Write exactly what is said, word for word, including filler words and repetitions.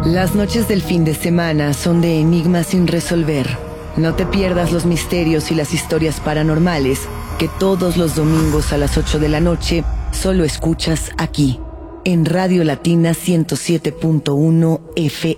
Las noches del fin de semana son de enigmas sin resolver. No te pierdas los misterios y las historias paranormales que todos los domingos a las ocho de la noche solo escuchas aquí, en Radio Latina ciento siete punto uno F